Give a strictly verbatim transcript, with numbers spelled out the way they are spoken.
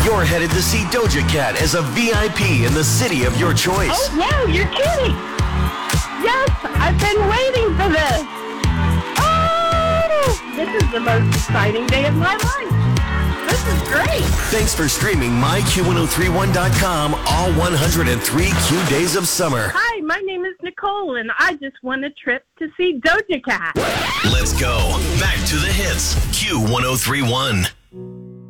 You're headed to see Doja Cat as a V I P in the city of your choice. Oh, no, you're kidding. Yes, I've been waiting for this. Oh, this is the most exciting day of my life. This is great. Thanks for streaming my Q ten thirty-one dot com all one hundred three Q days of summer. Hi, my name is Nicole, and I just won a trip to see Doja Cat. Let's go. Back to the hits. Q ten thirty-one.